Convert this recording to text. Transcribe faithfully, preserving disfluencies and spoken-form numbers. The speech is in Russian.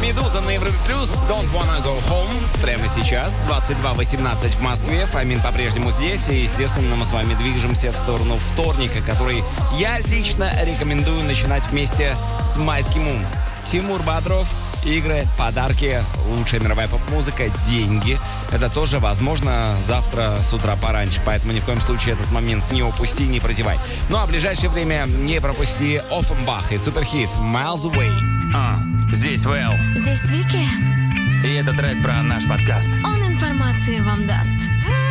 Медуза на Европе Плюс, Don't Wanna Go Home. Прямо сейчас, двадцать два восемнадцать в Москве. Фомин по-прежнему здесь. И, естественно, мы с вами движемся в сторону вторника, который я лично рекомендую начинать вместе с Майским Ум. Тимур Бодров, игры, подарки, лучшая мировая поп-музыка, деньги. Это тоже возможно завтра с утра пораньше, поэтому ни в коем случае этот момент не упусти, не прозевай. Ну а в ближайшее время не пропусти Оффенбах и суперхит Miles Away. А, здесь Вэл. Здесь Вики. И это трек про наш подкаст. Он информации вам даст.